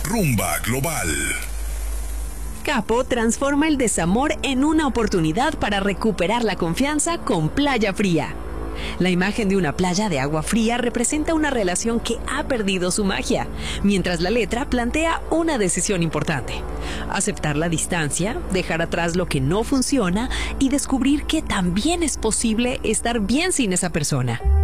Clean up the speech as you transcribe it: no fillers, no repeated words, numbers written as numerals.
Rumba Global. Capo transforma el desamor en una oportunidad para recuperar la confianza con Playa Fría. La imagen de una playa de agua fría representa una relación que ha perdido su magia, mientras la letra plantea una decisión importante: aceptar la distancia, dejar atrás lo que no funciona y descubrir que también es posible estar bien sin esa persona.